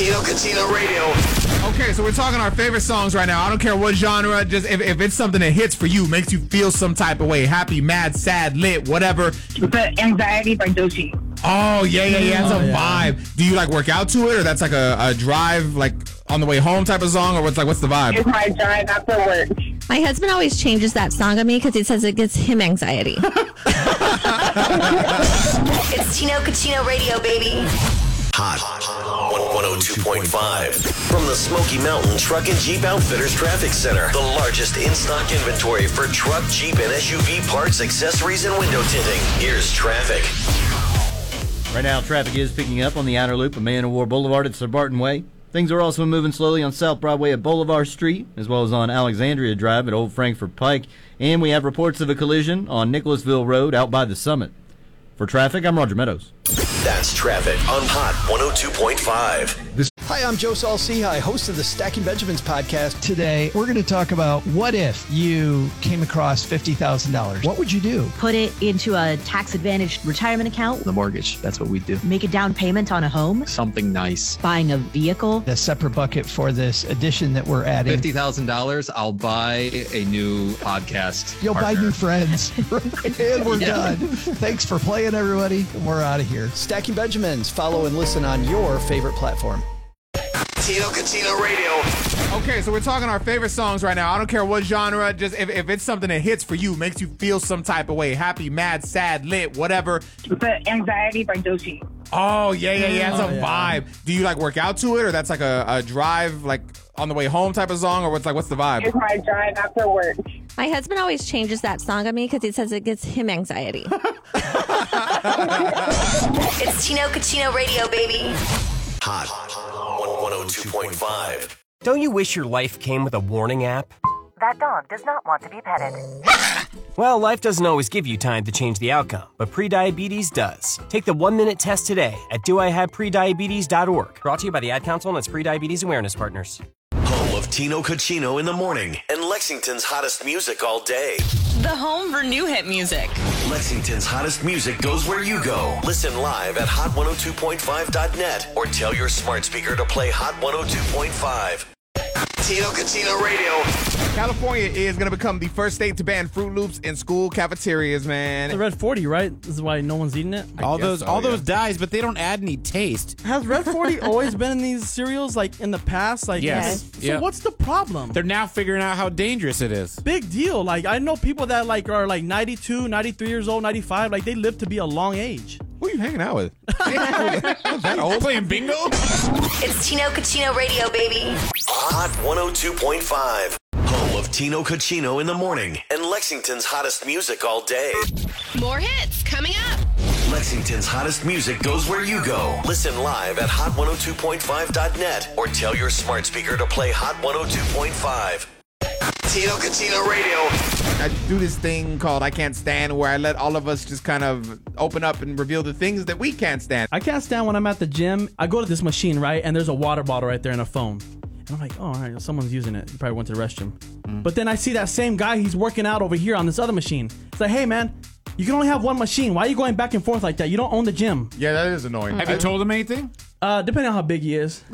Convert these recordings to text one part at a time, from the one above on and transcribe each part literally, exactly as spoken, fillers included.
Tino Cucino Radio. Okay, so we're talking our favorite songs right now. I don't care what genre, just if, if it's something that hits for you, makes you feel some type of way, happy, mad, sad, lit, whatever. The Anxiety by Doechii. Oh, yeah, yeah, yeah, that's Oh, a yeah. vibe. Do you like work out to it, or that's like a, a drive, like on the way home type of song, or what's like, what's the vibe? It's my drive after work. My husband always changes that song on me because he says it gives him anxiety. It's Tino Cucino Radio, baby. Hot one oh two point five. From the Smoky Mountain Truck and Jeep Outfitters Traffic Center. The largest in-stock inventory for truck, Jeep, and S U V parts, accessories, and window tinting. Here's traffic. Right now, traffic is picking up on the outer loop of Man o' War Boulevard at Sir Barton Way. Things are also moving slowly on South Broadway at Boulevard Street, as well as on Alexandria Drive at Old Frankfort Pike. And we have reports of a collision on Nicholasville Road out by the Summit. For traffic, I'm Roger Meadows. That's traffic on Hot one oh two point five. Hi, I'm Joe Saul-Sehy, host of the Stacking Benjamins podcast. Today, we're going to talk about what if you came across fifty thousand dollars? What would you do? Put it into a tax-advantaged retirement account. The mortgage, that's what we do. Make a down payment on a home. Something nice. Buying a vehicle. A separate bucket for this edition that we're adding. fifty thousand dollars, I'll buy a new podcast. You'll partner. buy new friends. And we're Yeah. done. Thanks for playing, everybody. We're out of here. Stacking Benjamins. Follow and listen on your favorite platform. Tino Cucino Radio. Okay, so we're talking our favorite songs right now. I don't care what genre, just if, if it's something that hits for you, makes you feel some type of way, happy, mad, sad, lit, whatever. The Anxiety by Doechii. Oh, yeah, yeah, yeah, that's Oh, a yeah. vibe. Do you like work out to it, or that's like a, a drive, like on the way home type of song, or what's like, what's the vibe? It's my drive after work. My husband always changes that song on me because he says it gives him anxiety. It's Tino Cucino Radio, baby. Hot one oh two point five. Don't you wish your life came with a warning app? That dog does not want to be petted. Well, life doesn't always give you time to change the outcome, but prediabetes does. Take the one-minute test today at do I have prediabetes dot org. Brought to you by the Ad Council and its Prediabetes Awareness Partners. Home of Tino Cucino in the morning and Lexington's hottest music all day. The home for new hit music. Lexington's hottest music goes where you go. Listen live at hot one oh two point five dot net or tell your smart speaker to play Hot one oh two point five. Tino Cucino Radio. California is going to become the first state to ban Fruit Loops in school cafeterias, man. The Red forty, right? This is why no one's eating it. I all guess those, so, all yeah. those dyes, but they don't add any taste. Has Red forty always been in these cereals, like in the past? Like, Yes. So Yep. what's the problem? They're now figuring out how dangerous it is. Big deal. Like, I know people that like are like ninety-two, ninety-three years old, ninety-five. Like, they live to be a long age. Who are you hanging out with? That old Playing bingo? It's Tino Cucino Radio, baby. Hot one oh two point five. Home of Tino Cucino in the morning and Lexington's hottest music all day. More hits coming up. Lexington's hottest music goes where you go. Listen live at hot one oh two point five dot net or tell your smart speaker to play Hot one oh two point five. Tino Cucino Radio. I do this thing called I Can't Stand, where I let all of us just kind of open up and reveal the things that we can't stand. I can't stand when I'm at the gym. I go to this machine, right? And there's a water bottle right there and a phone. And I'm like, oh, all right, someone's using it. He probably went to the restroom. Mm. But then I see that same guy, he's working out over here on this other machine. It's like, hey, man, you can only have one machine. Why are you going back and forth like that? You don't own the gym. Yeah, that is annoying. Have you told him anything? Uh, depending on how big he is.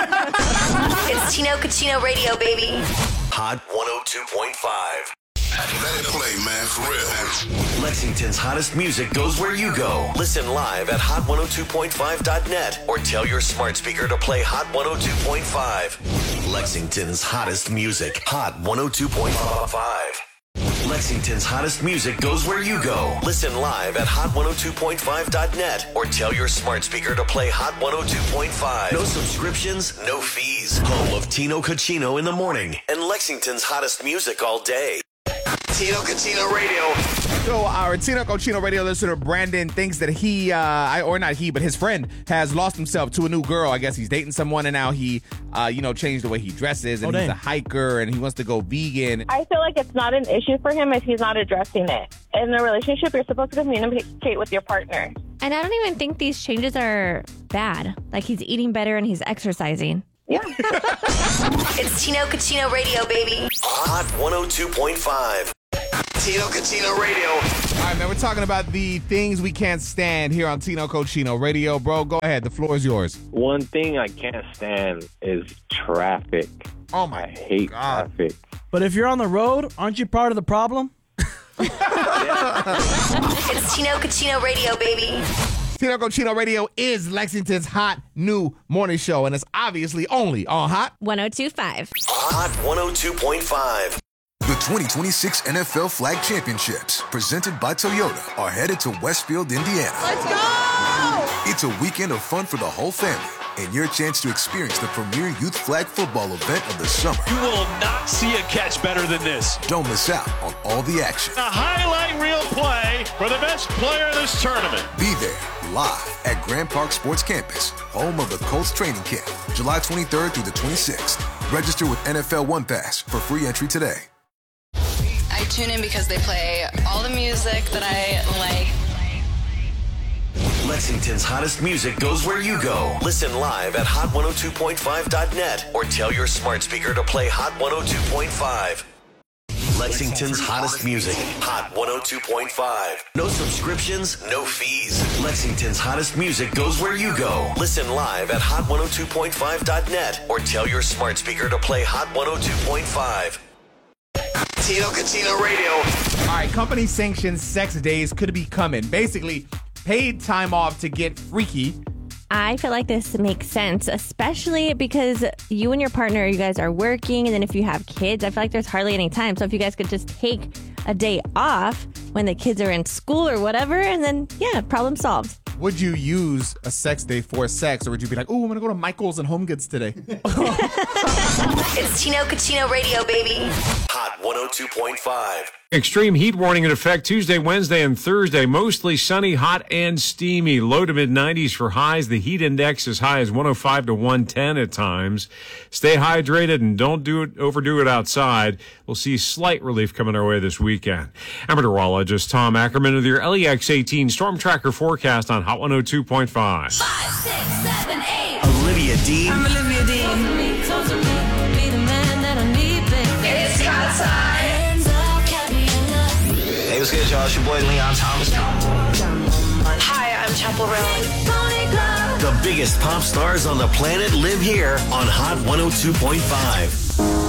It's Tino Cucino Radio, baby. Hot one oh two point five. Let it play, man, for real. Lexington's hottest music goes where you go. Listen live at hot one oh two point five dot net or tell your smart speaker to play Hot one oh two point five. Lexington's hottest music. Hot one oh two point five. Lexington's hottest music goes where you go. Listen live at hot one oh two point five dot net or tell your smart speaker to play Hot one oh two point five. No subscriptions, no fees. Home of Tino Cucino in the morning and Lexington's hottest music all day. Tino Cucino Radio. So our Tino Cucino Radio listener Brandon thinks that he, uh, I, or not he, but his friend has lost himself to a new girl. I guess he's dating someone, and now he, uh, you know, changed the way he dresses, and Oh, he's dang. a hiker, and he wants to go vegan. I feel like it's not an issue for him if he's not addressing it. In a relationship, you're supposed to communicate with your partner. And I don't even think these changes are bad. Like, he's eating better and he's exercising. Yeah. It's Tino Cucino Radio, baby. Hot one oh two point five. Tino Cochino Radio. All right, man, we're talking about the things we can't stand here on Tino Cochino Radio. Bro, go ahead. The floor is yours. One thing I can't stand is traffic. Oh, my I hate God. traffic. But if you're on the road, aren't you part of the problem? It's Tino Cochino Radio, baby. Tino Cochino Radio is Lexington's hot new morning show, and it's obviously only on Hot one oh two point five. Hot one oh two point five. The twenty twenty-six N F L Flag Championships, presented by Toyota, are headed to Westfield, Indiana. Let's go! It's a weekend of fun for the whole family, and your chance to experience the premier youth flag football event of the summer. You will not see a catch better than this. Don't miss out on all the action. A highlight reel play for the best player in this tournament. Be there live at Grand Park Sports Campus, home of the Colts training camp, July twenty-third through the twenty-sixth. Register with N F L One Pass for free entry today. I tune in because they play all the music that I like. Lexington's hottest music goes where you go. Listen live at hot one oh two point five dot net or tell your smart speaker to play Hot one oh two point five. Lexington's hottest music, Hot one oh two point five. No subscriptions, no fees. Lexington's hottest music goes where you go. Listen live at hot one oh two point five dot net or tell your smart speaker to play Hot one oh two point five. Tino Cochino Radio. All right, company sanctioned sex days could be coming. Basically, paid time off to get freaky. I feel like this makes sense, especially because you and your partner, you guys are working, and then if you have kids, I feel like there's hardly any time. So if you guys could just take a day off when the kids are in school or whatever, and then, yeah, problem solved. Would you use a sex day for sex, or would you be like, oh, I'm going to go to Michael's and Home Goods today? It's Tino Cochino Radio, baby. Hot one oh two point five. Extreme heat warning in effect Tuesday, Wednesday, and Thursday. Mostly sunny, hot, and steamy. Low to mid nineties for highs. The heat index as high as one oh five to one ten at times. Stay hydrated and don't do it, overdo it outside. We'll see slight relief coming our way this weekend. I'm meteorologist Tom Ackerman with your L E X eighteen Storm Tracker forecast on Hot one oh two point five. Five, six, seven, eight. Olivia Dean. I'm Olivia Dean. It's outside. Hey, what's good, y'all? It's your boy Leon Thomas. Hi, I'm Chapel Roan. The biggest pop stars on the planet live here on Hot one oh two point five.